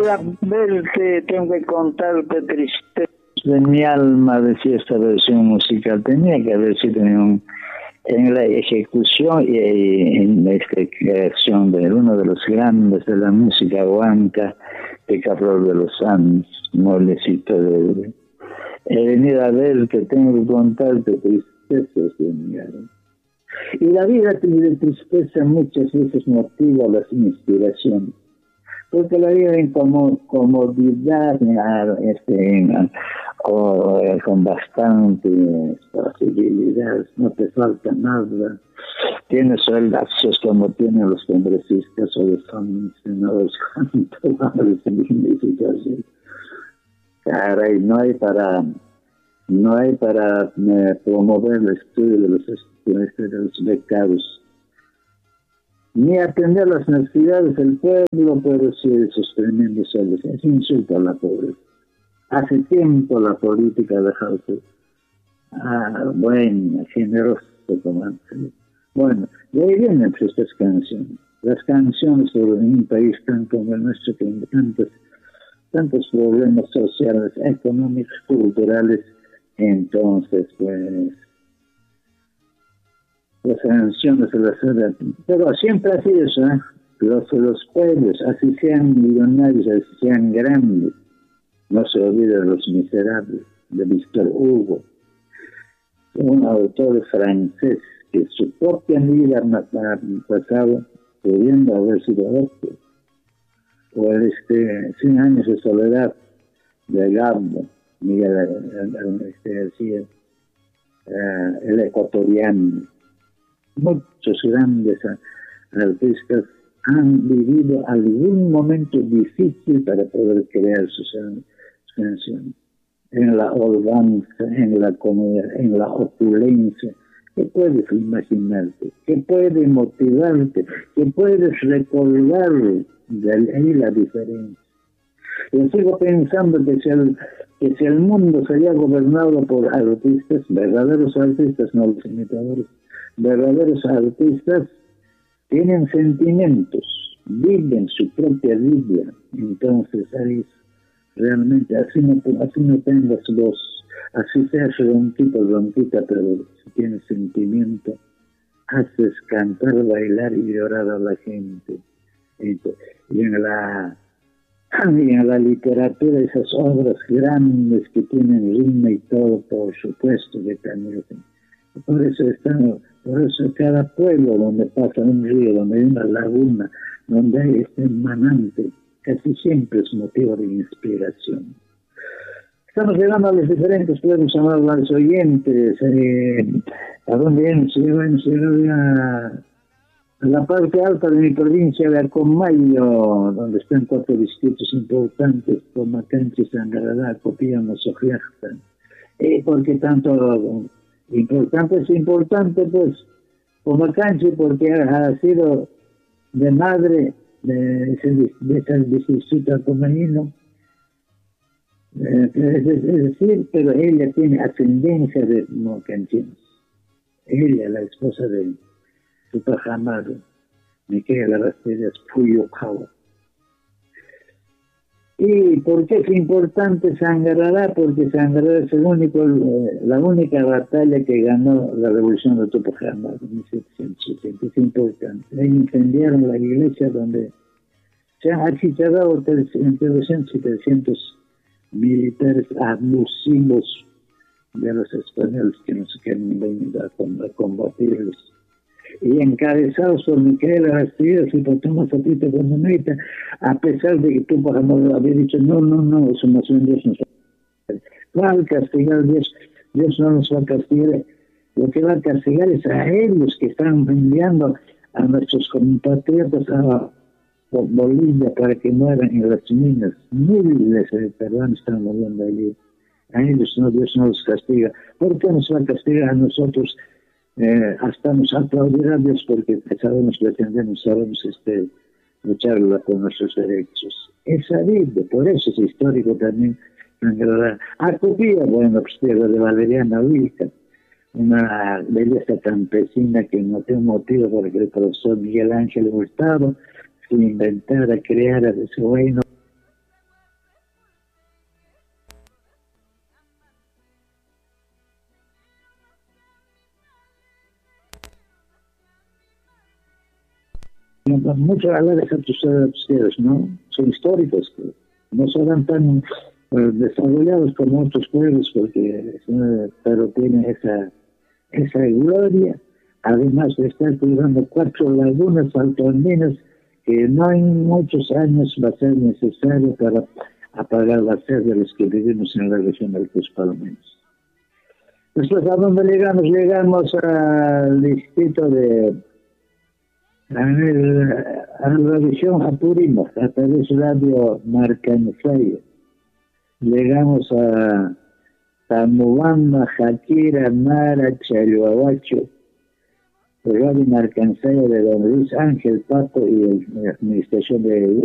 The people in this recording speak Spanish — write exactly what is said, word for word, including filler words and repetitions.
Para verte tengo que contarte tristezas de mi alma, decía esta versión musical. Tenía que haber sido en, un, en la ejecución y en la creación de uno de los grandes de la música huanca, de Carlos de los Santos, Molecito de... He venido a verte, tengo que contarte tristezas de mi alma. Y la vida de tristeza muchas veces motiva las inspiraciones, porque la vida en comodidad, este, o, eh, con bastante facilidad, no te falta nada, tienes sueldazos como tienen los congresistas o los senadores, cuánto significación. Caray, no hay para, no hay para eh, promover el estudio de los de los becados, ni atender las necesidades del pueblo, pero sí esos tremendos sueldos. Es insulto a la pobreza. Hace tiempo la política ha dejado de ser ah, buena, generosa como antes. Bueno, de ahí vienen pues, estas canciones. Las canciones sobre un país tan como el nuestro, que tiene tantos, tantos problemas sociales, económicos, culturales. Entonces, pues, las canciones de la ciudad, pero siempre así eso, ¿eh? Los, los pueblos, así sean millonarios, así sean grandes, no se olviden los miserables, de Víctor Hugo, un autor francés que su propia vida ha pasado pudiendo haber sido otro, o el este, Cien años de soledad de Gabo, Miguel este, decía, uh, el ecuatoriano. Muchos grandes artistas han vivido algún momento difícil para poder crear sus canciones. En la holganza, en la comodidad, en la opulencia. ¿Qué puedes imaginarte? ¿Qué puede motivarte? ¿Qué puedes recordar? De ahí la diferencia. Yo sigo pensando que si, el, que si el mundo sería gobernado por artistas, verdaderos artistas, no los imitadores, verdaderos artistas tienen sentimientos, viven su propia vida. Entonces ahí realmente así no, así no tengas voz, así seas un tipo ronquita, pero si tienes sentimiento, haces cantar, bailar y llorar a la gente. Y en la, y en la literatura, esas obras grandes que tienen ritmo y todo, por supuesto que también. Por eso estamos, por eso cada pueblo donde pasa un río, donde hay una laguna, donde hay este manante, casi siempre es motivo de inspiración. Estamos llegando a los diferentes pueblos, a los oyentes, eh, a donde hemos llegado, hemos llegado a, a la parte alta de mi provincia de Arcomayo, donde están cuatro distritos importantes, Pomacanchi, Sangaradá, Copíamo, Sojiajta. Eh, porque tanto... Importante es importante, pues, Pomacanchi, porque ha sido de madre de ese, de ese distrito arcomayino, eh, es, es decir, pero ella tiene ascendencia de pomacancinos. Ella, la esposa de su pajamaro, Miquela Rasteras Puyokawa. ¿Y por qué es importante Sangaradá? Porque Sangaradá es el único, eh, la única batalla que ganó la revolución de Tupac Amaru en mil setecientos setenta. Es importante. Ahí incendiaron la iglesia donde se han achicharrado entre doscientos y trescientos militares abusivos de los españoles que no se quieren venir a combatirlos. Y encabezados por Miquela Rasteras y por Tomás Atito Bonamita, a pesar de que Tupac Amaru había dicho, no, no, no, eso no son Dios, nos va a castigar Dios, Dios no nos va a castigar, lo que va a castigar es a ellos que están enviando a nuestros compatriotas a Bolivia para que mueran en las minas. Miles de peruanos están muriendo allí. A ellos no, Dios no los castiga. ¿Por qué nos va a castigar a nosotros? Eh, hasta nos aplaudirá a Dios porque sabemos defendemos, sabemos este, luchar por nuestros derechos. Es sabido, por eso es histórico también. Acopía, bueno, pues tierra de Valeriana Uica, una belleza campesina que no tiene motivo porque el profesor Miguel Ángel Hurtado se inventara, creara de su reino muchos alares a tus ustedes, ¿no? Son históricos, no son tan eh, desarrollados como otros pueblos, porque, eh, pero tienen esa, esa gloria, además de estar cuidando cuatro lagunas altoandinas que no en muchos años va a ser necesario para apagar la sed de los que vivimos en la región del Cusco-Palmenos. Después, ¿a dónde llegamos? Llegamos al distrito de a, el, a la región Apurímac, a través del radio Marcansaya. Llegamos a Tamubamba, Jaquira, Mara, Chaluahuacho, el radio Marcansaya de don Luis Ángel Pato y la administración de